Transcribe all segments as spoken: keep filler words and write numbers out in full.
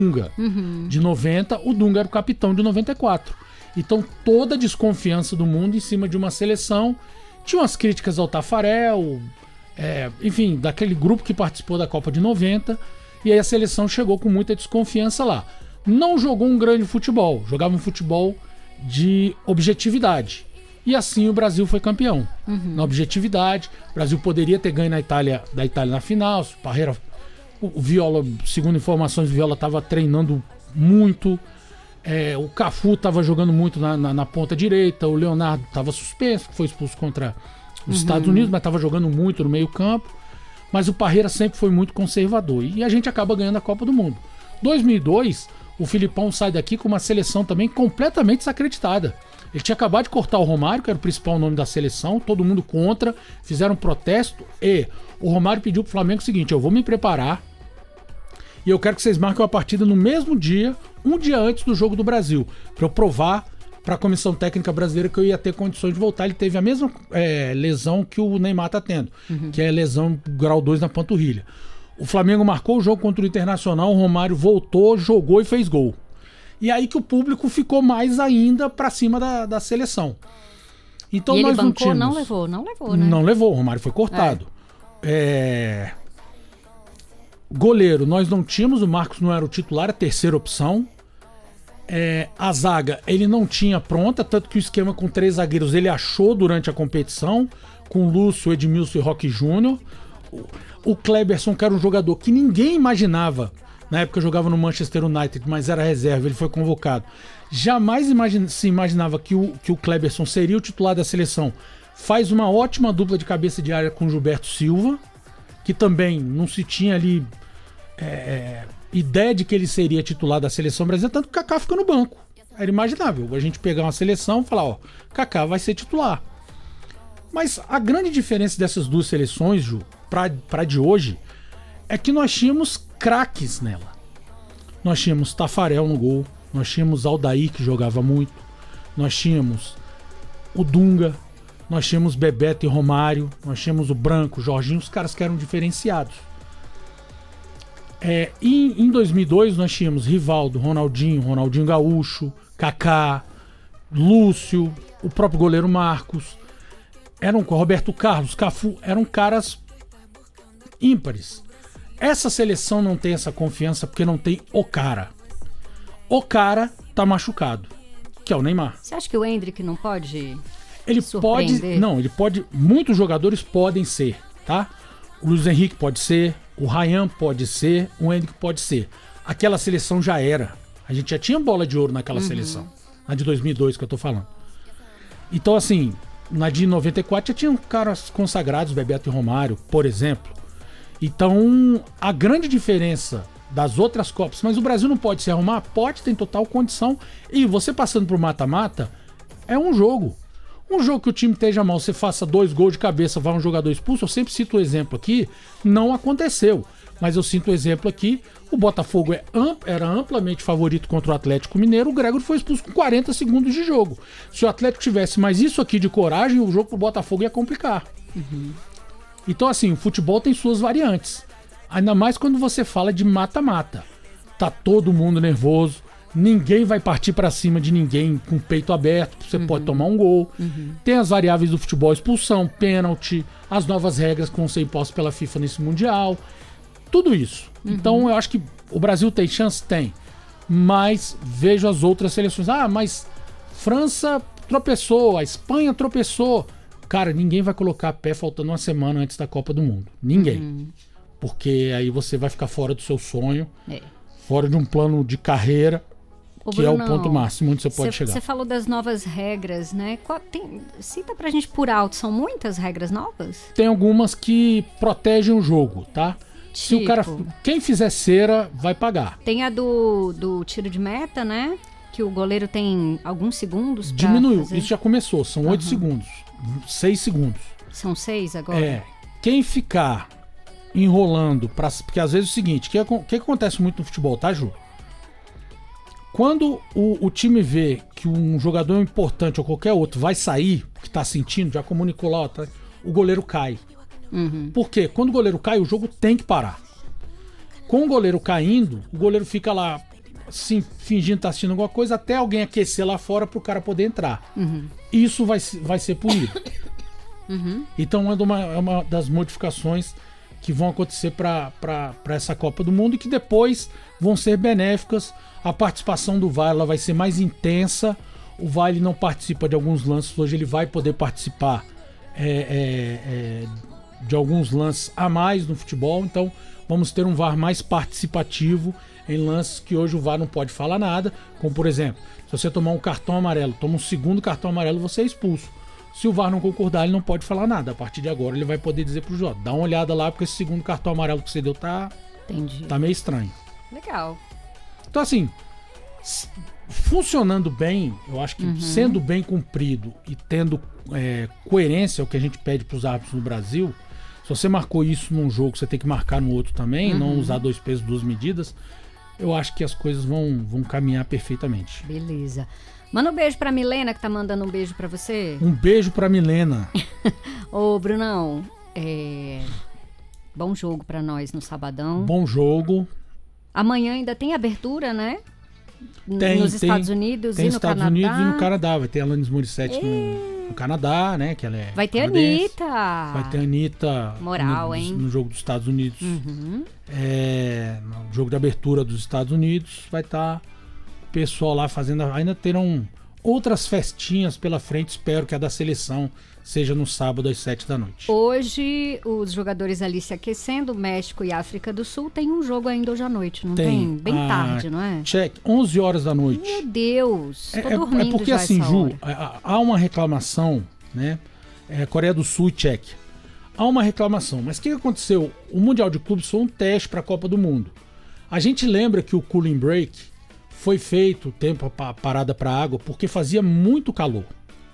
Dunga, uhum. de noventa, o Dunga era o capitão de noventa e quatro. Então toda a desconfiança do mundo em cima de uma seleção. Tinha umas críticas ao Tafarel, é, enfim, daquele grupo que participou da Copa de noventa, e aí a seleção chegou com muita desconfiança lá. Não jogou um grande futebol, jogava um futebol de objetividade. E assim o Brasil foi campeão. Uhum. Na objetividade, o Brasil poderia ter ganho na Itália, da Itália na final. O Parreira, o Viola, segundo informações, o Viola estava treinando muito. É, o Cafu estava jogando muito na, na, na ponta direita. O Leonardo estava suspenso, foi expulso contra os uhum. Estados Unidos, mas estava jogando muito no meio campo. Mas o Parreira sempre foi muito conservador. E a gente acaba ganhando a Copa do Mundo. dois mil e dois, o Filipão sai daqui com uma seleção também completamente desacreditada. Ele tinha acabado de cortar o Romário, que era o principal nome da seleção, todo mundo contra, fizeram um protesto, e o Romário pediu pro Flamengo o seguinte: eu vou me preparar e eu quero que vocês marquem uma partida no mesmo dia, um dia antes do jogo do Brasil, para eu provar para a comissão técnica brasileira que eu ia ter condições de voltar. Ele teve a mesma é, lesão que o Neymar tá tendo, uhum. que é lesão grau dois na panturrilha. O Flamengo marcou o jogo contra o Internacional, o Romário voltou, jogou e fez gol. E aí que o público ficou mais ainda pra cima da, da seleção. Então e nós ele bancou, não tínhamos... não levou, não levou, né? Não levou, o Romário foi cortado. É. É... Goleiro, nós não tínhamos, o Marcos não era o titular, a terceira opção. É... A zaga, ele não tinha pronta, tanto que o esquema com três zagueiros ele achou durante a competição, com Lúcio, Edmilson e Roque Júnior. O Kleberson, que era um jogador que ninguém imaginava. Na época jogava no Manchester United, mas era reserva, ele foi convocado. Jamais imagine, se imaginava que o, que o Kleberson seria o titular da seleção. Faz uma ótima dupla de cabeça de área com o Gilberto Silva, que também não se tinha ali é, ideia de que ele seria titular da seleção brasileira, tanto que o Kaká fica no banco. Era imaginável a gente pegar uma seleção e falar, ó, Kaká vai ser titular. Mas a grande diferença dessas duas seleções, Ju, pra, pra de hoje, é que nós tínhamos craques nela. Nós tínhamos Tafarel no gol, nós tínhamos Aldair, que jogava muito, nós tínhamos o Dunga, nós tínhamos Bebeto e Romário, nós tínhamos o Branco, o Jorginho, os caras que eram diferenciados. É, e em dois mil e dois nós tínhamos Rivaldo, Ronaldinho, Ronaldinho Gaúcho, Kaká, Lúcio, o próprio goleiro Marcos, eram Roberto Carlos, Cafu, eram caras ímpares. Essa seleção não tem essa confiança porque não tem o cara. O cara tá machucado, que é o Neymar. Você acha que o Endrick não pode Ele pode, não, ele pode, muitos jogadores podem ser, tá? O Luiz Henrique pode ser, o Ryan pode ser, o Endrick pode ser. Aquela seleção já era. A gente já tinha bola de ouro naquela uhum. seleção. Na de dois mil e dois que eu tô falando. Então assim, na de noventa e quatro já tinham caras consagrados, Bebeto e Romário, por exemplo. Então, a grande diferença das outras Copas, mas o Brasil não pode se arrumar? Pode, tem total condição. E você passando pro mata-mata, é um jogo. Um jogo que o time esteja mal, você faça dois gols de cabeça, vai um jogador expulso, eu sempre cito o exemplo aqui, não aconteceu. Mas eu cito o exemplo aqui, o Botafogo é ampl, era amplamente favorito contra o Atlético Mineiro, o Gregório foi expulso com quarenta segundos de jogo. Se o Atlético tivesse mais isso aqui de coragem, o jogo pro Botafogo ia complicar. Uhum. Então assim, o futebol tem suas variantes. Ainda mais quando você fala de mata-mata. Tá todo mundo nervoso, ninguém vai partir pra cima de ninguém com o peito aberto, você uhum. pode tomar um gol. Uhum. Tem as variáveis do futebol, expulsão, pênalti, as novas regras que vão ser impostas pela FIFA nesse Mundial. Tudo isso. Uhum. Então eu acho que o Brasil tem chance? Tem. Mas vejo as outras seleções. Ah, mas França tropeçou, a Espanha tropeçou. Cara, ninguém vai colocar pé faltando uma semana antes da Copa do Mundo. Ninguém. Uhum. Porque aí você vai ficar fora do seu sonho, é. fora de um plano de carreira, Ô, que Bruno, é o ponto máximo onde você pode cê, chegar. Você falou das novas regras, né? Qual, tem, cita pra gente por alto, são muitas regras novas? Tem algumas que protegem o jogo, tá? Tipo? Se o cara, quem fizer cera, vai pagar. Tem a do, do tiro de meta, né? Que o goleiro tem alguns segundos pra Diminuiu, fazer. Isso já começou, são oito uhum. segundos. seis segundos. São seis agora? É. Quem ficar enrolando, pra, porque às vezes é o seguinte, o que, que acontece muito no futebol, tá, Ju? Quando o, o time vê que um jogador importante ou qualquer outro vai sair, que tá sentindo, já comunicou lá, ó, tá, o goleiro cai. Uhum. Por quê? Quando o goleiro cai, o jogo tem que parar. Com o goleiro caindo, o goleiro fica lá sim, fingindo estar assistindo alguma coisa, até alguém aquecer lá fora para o cara poder entrar. Uhum. Isso vai, vai ser punido. Uhum. Então é uma, é uma das modificações que vão acontecer para essa Copa do Mundo e que depois vão ser benéficas. A participação do V A R ela vai ser mais intensa. O V A R ele não participa de alguns lances, hoje ele vai poder participar é, é, é, de alguns lances a mais no futebol. Então vamos ter um V A R mais participativo em lances que hoje o V A R não pode falar nada, como por exemplo, se você tomar um cartão amarelo, toma um segundo cartão amarelo, você é expulso. Se o V A R não concordar, ele não pode falar nada. A partir de agora ele vai poder dizer pro juiz, dá uma olhada lá, porque esse segundo cartão amarelo que você deu tá, tá meio estranho. Legal. Então assim, funcionando bem, eu acho que uhum. sendo bem cumprido e tendo é, coerência, é o que a gente pede pros árbitros no Brasil. Se você marcou isso num jogo, você tem que marcar no outro também, uhum. não usar dois pesos, duas medidas. Eu acho que as coisas vão, vão caminhar perfeitamente. Beleza. Manda um beijo pra Milena, que tá mandando um beijo pra você. Um beijo pra Milena. Ô, Brunão, é... bom jogo pra nós no sabadão. Bom jogo. Amanhã ainda tem abertura, né? Tem, Nos tem, Estados Unidos tem e no Estados Canadá. Unidos e no Canadá. Vai ter a Alanis Morissette e... no, no Canadá, né? Que ela é vai ter canadense. Anitta. Vai ter a Anitta. Moral, no, hein? No jogo dos Estados Unidos. Uhum. É, no jogo de abertura dos Estados Unidos. Vai estar tá o pessoal lá fazendo... Ainda terão outras festinhas pela frente. Espero que a da seleção seja no sábado às sete da noite. Hoje, os jogadores ali se aquecendo, México e África do Sul, tem um jogo ainda hoje à noite, não tem? tem? Bem ah, tarde, não é? Check, onze horas da noite. Meu Deus, é, tô dormindo é, é porque já assim, Ju, hora. há uma reclamação, né? É, Coreia do Sul e Tchequia. Há uma reclamação, mas o que aconteceu? O Mundial de Clubes foi um teste para a Copa do Mundo. A gente lembra que o cooling break foi feito, tempo parada para água, porque fazia muito calor.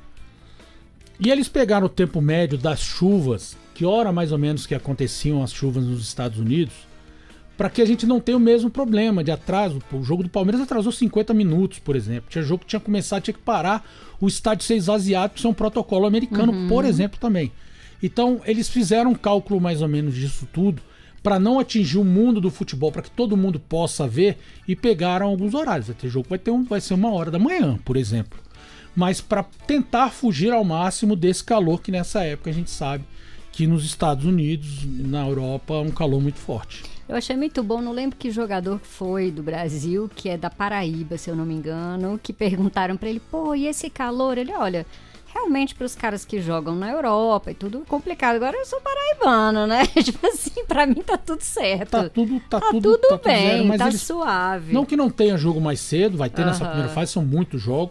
E eles pegaram o tempo médio das chuvas, que hora mais ou menos que aconteciam as chuvas nos Estados Unidos, para que a gente não tenha o mesmo problema de atraso. O jogo do Palmeiras atrasou cinquenta minutos, por exemplo. Tinha jogo que tinha começado, tinha que parar, o estádio ser esvaziado, que isso é um protocolo americano, uhum. por exemplo, também. Então, eles fizeram um cálculo mais ou menos disso tudo, para não atingir o mundo do futebol, para que todo mundo possa ver, e pegaram alguns horários. Vai ter jogo que vai, ter um, vai ser uma hora da manhã, por exemplo. Mas para tentar fugir ao máximo desse calor que nessa época a gente sabe que nos Estados Unidos, na Europa, é um calor muito forte. Eu achei muito bom, não lembro que jogador foi do Brasil, que é da Paraíba, se eu não me engano, que perguntaram para ele, pô, e esse calor? Ele, olha, realmente para os caras que jogam na Europa e tudo complicado. Agora eu sou paraibano, né? Tipo assim, para mim tá tudo certo. Tá tudo, tá tá tudo, tudo tá bem, tudo zero, mas tá eles, suave. Não que não tenha jogo mais cedo, vai ter uhum. nessa primeira fase, são muitos jogos.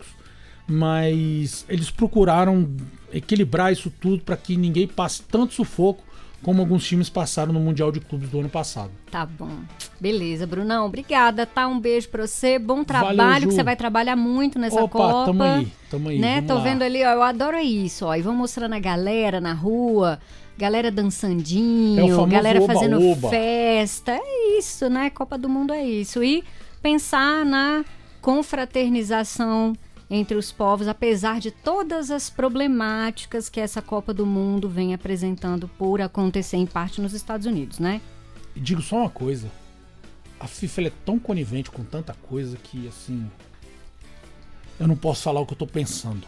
Mas eles procuraram equilibrar isso tudo para que ninguém passe tanto sufoco como alguns times passaram no Mundial de Clubes do ano passado. Tá bom. Beleza, Brunão. Obrigada, tá? Um beijo pra você. Bom trabalho, Valeu, que você vai trabalhar muito nessa Opa, Copa. Tamo aí, tamo aí. Né? Tô lá. vendo ali, ó, eu adoro isso, ó. E vão mostrando a galera na rua, galera dançandinho, é o famoso galera oba, fazendo oba. festa. É isso, né? Copa do Mundo é isso. E pensar na confraternização entre os povos, apesar de todas as problemáticas que essa Copa do Mundo vem apresentando por acontecer em parte nos Estados Unidos, né? E digo só uma coisa, a FIFA ela é tão conivente com tanta coisa que, assim, eu não posso falar o que eu tô pensando,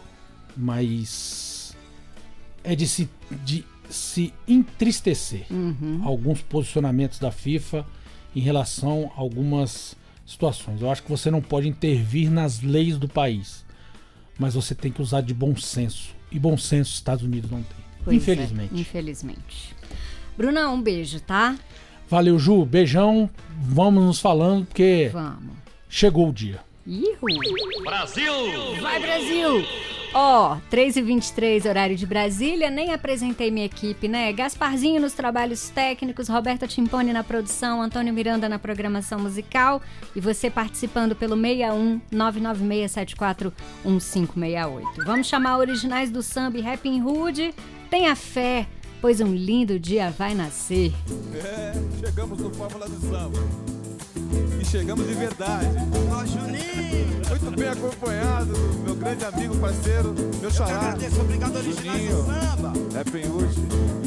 mas é de se, de se entristecer uhum. alguns posicionamentos da FIFA em relação a algumas situações. Eu acho que você não pode intervir nas leis do país, mas você tem que usar de bom senso. E bom senso os Estados Unidos não tem. Pois infelizmente. É, infelizmente. Brunão, um beijo, tá? Valeu, Ju. Beijão. Vamos nos falando, porque Vamos. Chegou o dia. Ihu. Brasil! Vai, Brasil! Ó, oh, três e vinte e três, horário de Brasília. Nem apresentei minha equipe, né? Gasparzinho nos trabalhos técnicos, Roberta Timpone na produção, Antônio Miranda na programação musical e você participando pelo seis um nove nove seis sete quatro um cinco seis oito. Vamos chamar originais do samba e Rapping Hood. Tenha fé, pois um lindo dia vai nascer. É, chegamos no Fórmula do Samba. E chegamos de verdade. Ó, Juninho! Muito bem acompanhado do meu grande amigo, parceiro, meu xará. Agradeço, obrigado, originais do samba. Rapping Hood.